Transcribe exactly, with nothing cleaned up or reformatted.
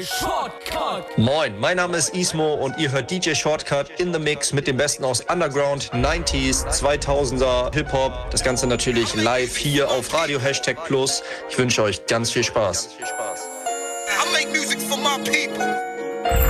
Shortcut. Moin, mein Name ist Ismo und ihr hört D J Shortcut in the Mix mit dem Besten aus Underground, neunziger, zweitausender Hip-Hop. Das Ganze natürlich live hier auf Radio Hashtag Plus. Ich wünsche euch ganz viel Spaß. I make music for my people.